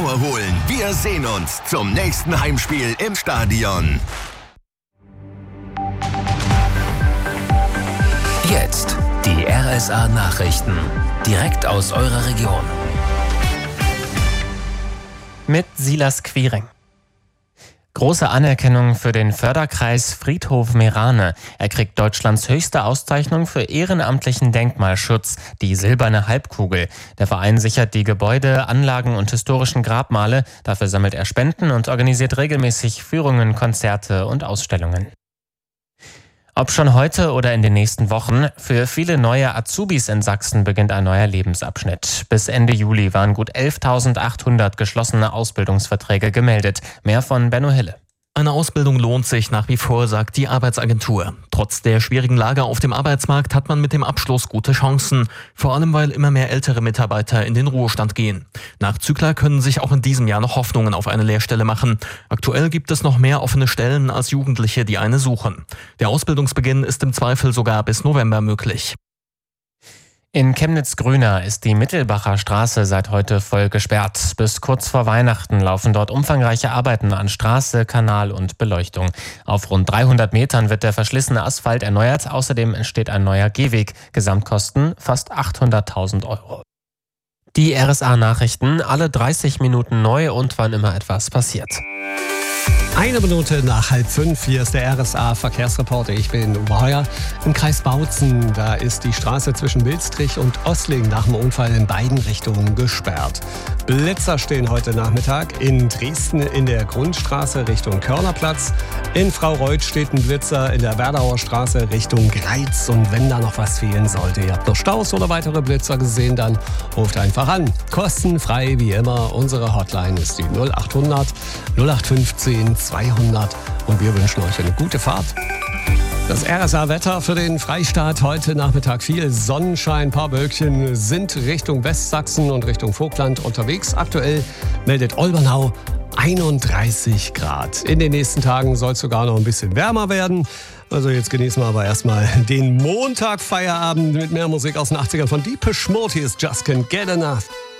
Power holen. Wir sehen uns zum nächsten Heimspiel im Stadion. Jetzt die RSA-Nachrichten. Direkt aus eurer Region. Mit Silas Quiring. Große Anerkennung für den Förderkreis Friedhof Meerane. Er kriegt Deutschlands höchste Auszeichnung für ehrenamtlichen Denkmalschutz, die Silberne Halbkugel. Der Verein sichert die Gebäude, Anlagen und historischen Grabmale. Dafür sammelt er Spenden und organisiert regelmäßig Führungen, Konzerte und Ausstellungen. Ob schon heute oder in den nächsten Wochen, für viele neue Azubis in Sachsen beginnt ein neuer Lebensabschnitt. Bis Ende Juli waren gut 11.800 geschlossene Ausbildungsverträge gemeldet. Mehr von Benno Hille. Eine Ausbildung lohnt sich nach wie vor, sagt die Arbeitsagentur. Trotz der schwierigen Lage auf dem Arbeitsmarkt hat man mit dem Abschluss gute Chancen. Vor allem, weil immer mehr ältere Mitarbeiter in den Ruhestand gehen. Nachzügler können sich auch in diesem Jahr noch Hoffnungen auf eine Lehrstelle machen. Aktuell gibt es noch mehr offene Stellen als Jugendliche, die eine suchen. Der Ausbildungsbeginn ist im Zweifel sogar bis November möglich. In Chemnitz-Grüna ist die Mittelbacher Straße seit heute voll gesperrt. Bis kurz vor Weihnachten laufen dort umfangreiche Arbeiten an Straße, Kanal und Beleuchtung. Auf rund 300 Metern wird der verschlissene Asphalt erneuert. Außerdem entsteht ein neuer Gehweg. Gesamtkosten fast 800.000 Euro. Die RSA-Nachrichten, alle 30 Minuten neu und wann immer etwas passiert. 1 Minute nach 4:30, hier ist der RSA-Verkehrsreporter. Ich bin Uwe Heuer. Im Kreis Bautzen, da ist die Straße zwischen Bilstrich und Ossling nach dem Unfall in beiden Richtungen gesperrt. Blitzer stehen heute Nachmittag in Dresden in der Grundstraße Richtung Körnerplatz. In Fraureuth steht ein Blitzer in der Werdauer Straße Richtung Greiz. Und wenn da noch was fehlen sollte, ihr habt noch Staus oder weitere Blitzer gesehen, dann ruft einfach an. Kostenfrei wie immer. Unsere Hotline ist die 0800 0815 200 und wir wünschen euch eine gute Fahrt. Das RSA-Wetter für den Freistaat heute Nachmittag: viel Sonnenschein, ein paar Wölkchen sind Richtung Westsachsen und Richtung Vogtland unterwegs. Aktuell meldet Olbernau 31 Grad. In den nächsten Tagen soll es sogar noch ein bisschen wärmer werden. Also jetzt genießen wir aber erstmal den Montag-Feierabend mit mehr Musik aus den 80ern von Depeche Mode. Hier ist Just Can't Get Enough.